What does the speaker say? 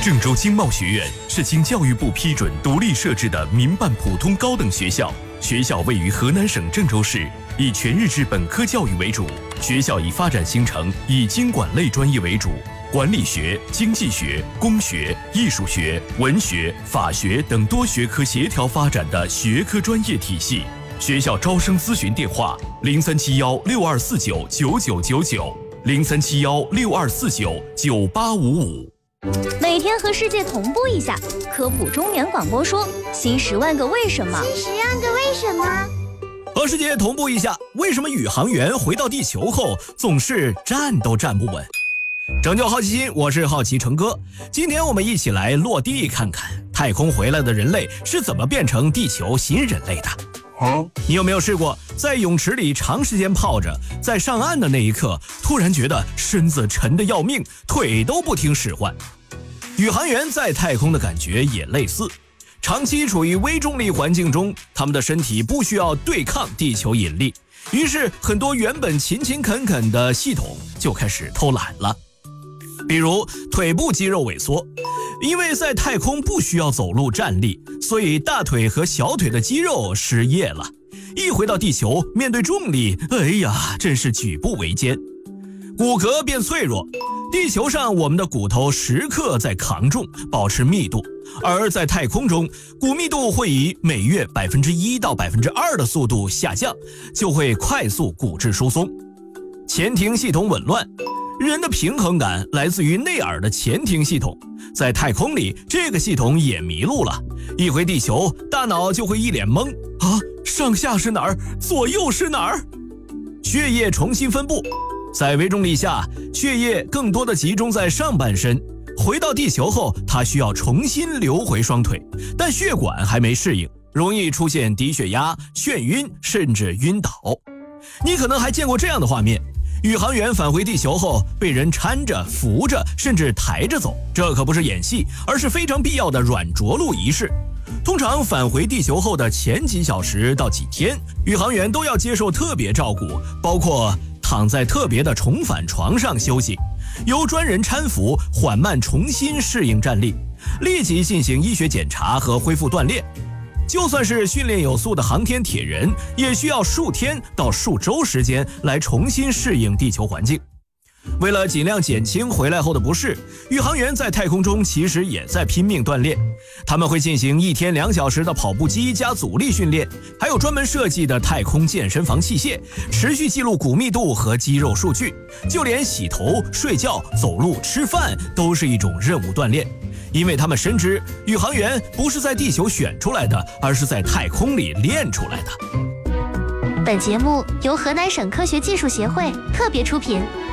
郑州经贸学院是经教育部批准独立设置的民办普通高等学校，学校位于河南省郑州市，以全日制本科教育为主。学校以发展形成以经管类专业为主，管理学、经济学、工学、艺术学、文学、法学等多学科协调发展的学科专业体系。学校招生咨询电话：037162499990，037162499855。 每天和世界同步一下，科普中原广播说新10万个为什么。 新10万个为什么？ 和世界同步一下，为什么宇航员回到地球后总是站都站不稳？拯救好奇心，我是好奇成哥。今天我们一起来落地看看，太空回来的人类是怎么变成地球新人类的。你有没有试过在泳池里长时间泡着，在上岸的那一刻突然觉得身子沉得要命，腿都不听使唤？宇航员在太空的感觉也类似，长期处于微重力环境中，他们的身体不需要对抗地球引力，于是很多原本勤勤恳恳的系统就开始偷懒了。比如腿部肌肉萎缩，因为在太空不需要走路站立，所以大腿和小腿的肌肉失业了。一回到地球，面对重力，哎呀，真是举步维艰。骨骼变脆弱，地球上我们的骨头时刻在扛重，保持密度，而在太空中，骨密度会以每月1%到2%的速度下降，就会快速骨质疏松。前庭系统紊乱，人的平衡感来自于内耳的前庭系统，在太空里这个系统也迷路了，一回地球大脑就会一脸懵啊，上下是哪儿，左右是哪儿？血液重新分布，在微重力下，血液更多的集中在上半身，回到地球后它需要重新流回双腿，但血管还没适应，容易出现低血压、眩晕甚至晕倒。你可能还见过这样的画面，宇航员返回地球后被人搀着、扶着甚至抬着走，这可不是演戏，而是非常必要的软着陆仪式。通常返回地球后的前几小时到几天，宇航员都要接受特别照顾，包括躺在特别的重返床上休息，由专人搀扶，缓慢重新适应站立，立即进行医学检查和恢复锻炼。就算是训练有素的航天铁人，也需要数天到数周时间来重新适应地球环境。为了尽量减轻回来后的不适，宇航员在太空中其实也在拼命锻炼。他们会进行1天2小时的跑步机加阻力训练，还有专门设计的太空健身房器械，持续记录骨密度和肌肉数据。就连洗头、睡觉、走路、吃饭都是一种任务锻炼。因为他们深知，宇航员不是在地球选出来的，而是在太空里练出来的。 本节目由河南省科学技术协会特别出品。